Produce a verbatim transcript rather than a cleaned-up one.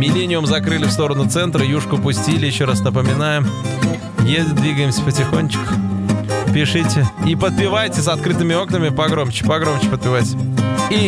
Миллениум закрыли в сторону центра, Юшку пустили, еще раз напоминаем. Едем, двигаемся потихонечку. Пишите и подпевайте с открытыми окнами, погромче, погромче подпевайте.